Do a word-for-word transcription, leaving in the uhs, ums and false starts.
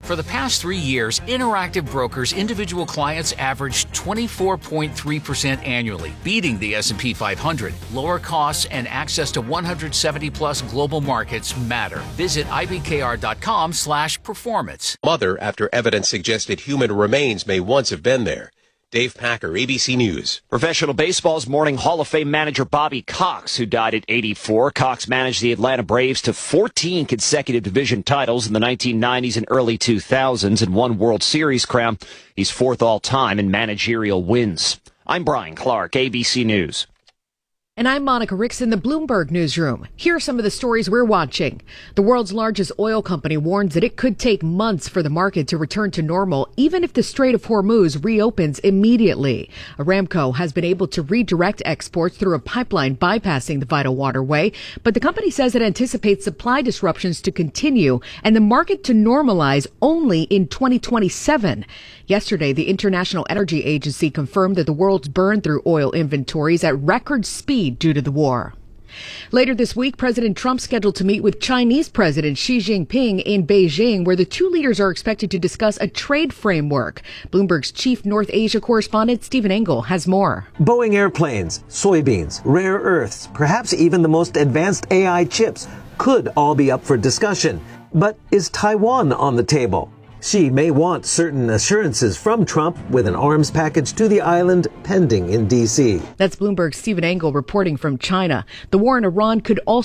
For the past three years, Interactive Brokers individual clients averaged twenty-four point three percent annually, beating the S and P five hundred. Lower costs and access to one hundred seventy plus global markets matter. Visit I B K R dot com slash performance. Mother after evidence suggested human remains may once have been there. Dave Packer, A B C News. Professional baseball's morning Hall of Fame manager Bobby Cox, who died at eighty-four. Cox managed the Atlanta Braves to fourteen consecutive division titles in the nineteen nineties and early two thousands and one World Series crown. He's fourth all-time in managerial wins. I'm Brian Clark, A B C News. And I'm Monica Ricks in the Bloomberg Newsroom. Here are some of the stories we're watching. The world's largest oil company warns that it could take months for the market to return to normal, even if the Strait of Hormuz reopens immediately. Aramco has been able to redirect exports through a pipeline bypassing the vital waterway, but the company says it anticipates supply disruptions to continue and the market to normalize only in twenty twenty-seven. Yesterday, the International Energy Agency confirmed that the world's burned through oil inventories at record speed due to the war. Later this week, President Trump scheduled to meet with Chinese President Xi Jinping in Beijing, where the two leaders are expected to discuss a trade framework. Bloomberg's chief North Asia correspondent Stephen Engel has more. Boeing airplanes, soybeans, rare earths, perhaps even the most advanced A I chips could all be up for discussion. But is Taiwan on the table? Xi may want certain assurances from Trump with an arms package to the island pending in D C. That's Bloomberg's Stephen Engel reporting from China. The war in Iran could also